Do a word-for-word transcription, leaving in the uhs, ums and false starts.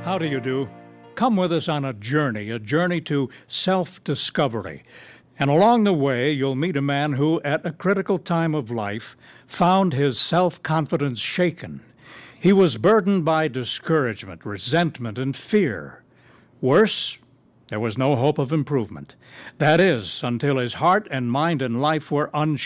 How do you do? Come with us on a journey, a journey to self-discovery. And along the way, you'll meet a man who, at a critical time of life, found his self-confidence shaken. He was burdened by discouragement, resentment, and fear. Worse, there was no hope of improvement. That is, until his heart and mind and life were unshaken.